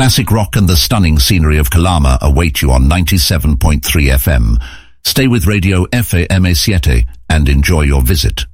Classic rock and the stunning scenery of Calama await you on 97.3 FM. Stay with Radio FAMA7 and enjoy your visit.